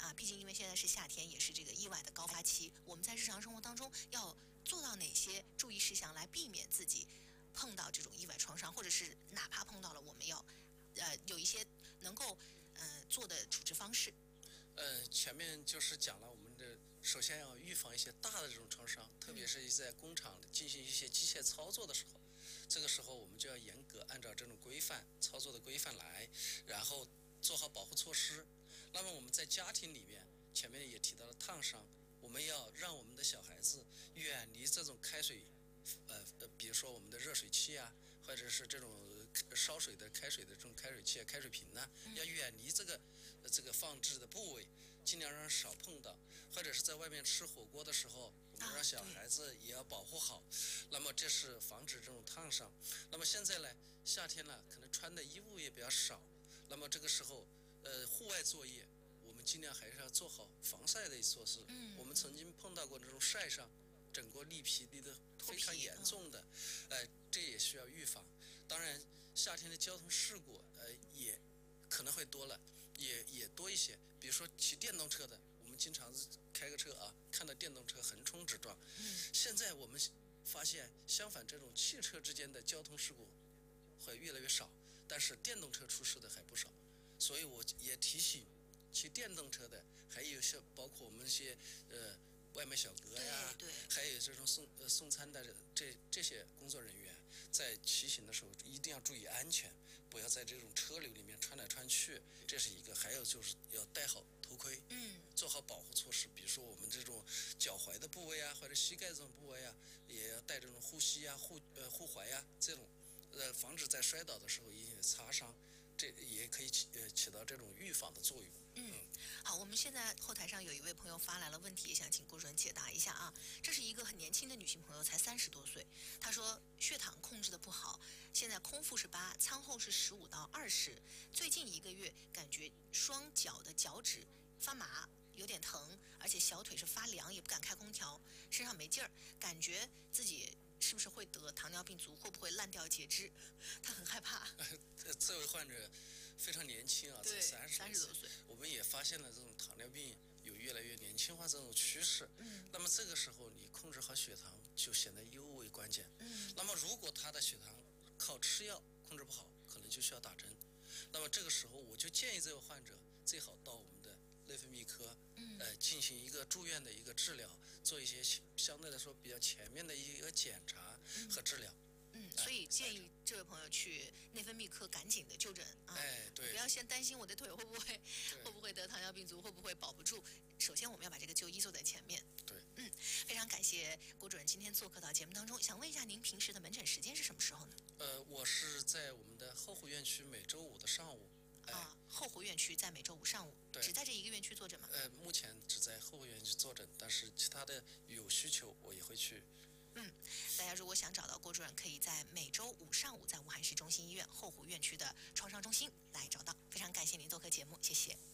啊，毕竟因为现在是夏天，也是这个意外的高发期，我们在日常生活当中要做到哪些注意事项来避免自己碰到这种意外创伤，或者是哪怕碰到了，我们要有一些能够做的处置方式。 前面就是讲了，我们的首先要预防一些大的这种创伤，特别是在工厂进行一些机械操作的时候，这个时候我们就要严格按照这种规范操作的规范来，然后做好保护措施。那么我们在家庭里面，前面也提到了烫伤，我们要让我们的小孩子远离这种开水。比如说我们的热水器啊，或者是这种烧水的开水的这种开水器啊、开水瓶呢，要远离这个放置的部位，尽量让少碰到。或者是在外面吃火锅的时候，我们让小孩子也要保护好。那么这是防止这种烫伤。那么现在呢，夏天了，可能穿的衣物也比较少，那么这个时候，户外作业，我们尽量还是要做好防晒的措施。我们曾经碰到过这种晒伤。整个力皮离得非常严重的，这也需要预防。当然，夏天的交通事故，也可能会多了，也多一些。比如说骑电动车的，我们经常开个车啊，看到电动车横冲直撞。现在我们发现，相反，这种汽车之间的交通事故会越来越少，但是电动车出事的还不少。所以我也提醒骑电动车的，还有像包括我们一些外卖小哥呀，还有这种送餐的这些工作人员，在骑行的时候一定要注意安全，不要在这种车流里面穿来穿去，这是一个。还有就是要戴好头盔，做好保护措施，比如说我们这种脚踝的部位啊，或者膝盖这种部位啊，也要戴这种护膝啊、护踝啊这种，防止在摔倒的时候引起擦伤。这也可以起到这种预防的作用。 好，我们现在后台上有一位朋友发来了问题，也想请郭主任解答一下啊。这是一个很年轻的女性朋友，才30多岁，她说血糖控制的不好，现在空腹是8，餐后是15到20，最近1个月感觉双脚的脚趾发麻。有点疼，而且小腿是发凉，也不敢开空调，身上没劲儿，感觉自己是不是会得糖尿病足，会不会烂掉截肢？他很害怕。 这位患者非常年轻啊，才30多岁。我们也发现了这种糖尿病有越来越年轻化这种趋势。那么这个时候你控制好血糖就显得尤为关键。那么如果他的血糖靠吃药控制不好，可能就需要打针。那么这个时候我就建议这位患者最好到我们的内分泌科，进行一个住院的一个治疗，做一些相对来说比较全面的一个检查和治疗。 所以建议这位朋友去内分泌科赶紧的就诊啊！ 对， 不要先担心我的腿会不会得糖尿病足，会不会保不住。首先我们要把这个就医做在前面。 对， 非常感谢郭主任今天做客到节目当中。想问一下，您平时的门诊时间是什么时候呢？ 我是在我们的后湖院区每周5的上午。 后湖院区在每周5上午，只在这一个院区坐诊吗？ 目前只在后湖院区坐诊，但是其他的有需求我也会去。 大家如果想找到郭主任，可以在每周5上午在武汉市中心医院后湖院区的创伤中心来找到。非常感谢您做客节目，谢谢。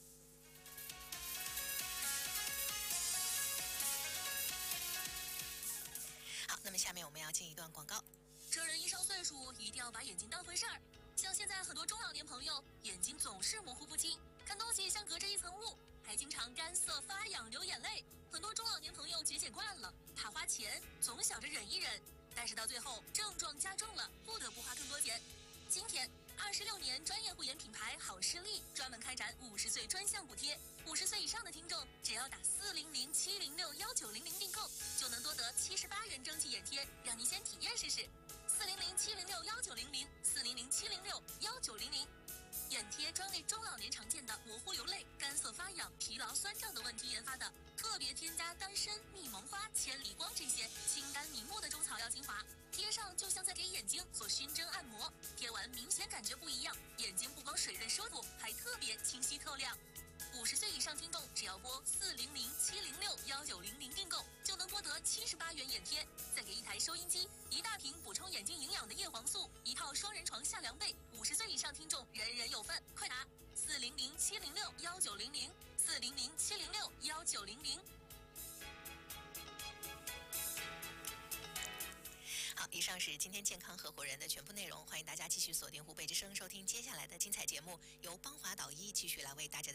好，那么下面我们要进一段广告。 这人一上岁数，一定要把眼睛当回事儿。像现在很多中老年朋友，眼睛总是模糊不清，看东西像隔着一层雾，还经常干涩发痒流眼泪。很多中老年朋友节俭惯了，怕花钱，总想着忍一忍，但是到最后症状加重了，不得不花更多钱。今天26年专业护眼品牌好视力专门开展50岁专项补贴，50岁以上的听众只要打400-706-1900订购，就能多得78元蒸汽眼贴，让您先体验试试。400-706-1900，400-706-1900。眼贴专为中老年常见的模糊流泪、干涩发痒、疲劳酸胀的问题研发的，特别添加丹参、蜜蒙花、千里光这些清肝明目的中草药精华，贴上就像在给眼睛做熏蒸按摩，贴完明显感觉不一样，眼睛不光水润舒服，还特别清晰透亮。50岁以上听众只要拨400-706-1900订购，就能多得78元眼贴，再给1台收音机、1大瓶补充眼睛营养的叶黄素、1套双人床下凉被。50岁以上听众人人有份，快打400-706-1900，400-706-1900。 好，以上是今天健康合伙人的全部内容，欢迎大家继续锁定湖北之声收听接下来的精彩节目，由邦华导医继续来为大家的